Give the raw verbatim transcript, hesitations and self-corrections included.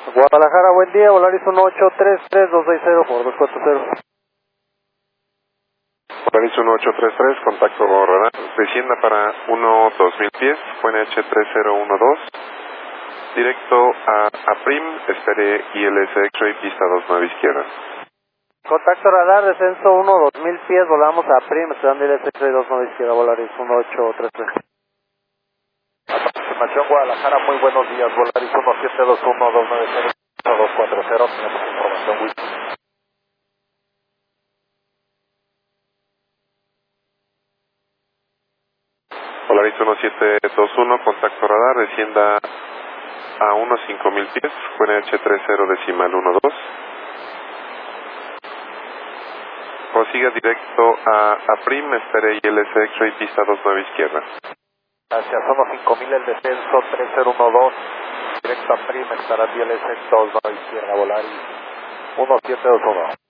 Guadalajara, buen día, Volaris uno ocho tres tres dos seis cero por dos cuatro cero. Volaris uno ocho tres tres, contacto radar, descienda para uno dos mil pies, fue N H tres cero uno dos, directo a APRIM, espere I L S X-Ray, pista dos nueve izquierda. Contacto radar, descenso uno dos mil pies, volamos a Prim, esperando I L S X-Ray dos nueve izquierda, Volaris uno ocho tres tres. Aproximación Guadalajara, muy buenos días, Volaris uno siete dos uno dos nueve cero dos cuatro cero, tenemos información Wii. Volaris uno siete dos uno, contacto radar, descienda a unos cinco mil pies, fue N H tres cero decimal uno dos. Prosiga directo a APRIM, espere I L S X-Ray, pista dos nueve izquierda. Hacia zona cinco mil el descenso tres cero uno dos, directo a Prim, estará I L S X dos nueve izquierda, Volaris uno siete dos uno.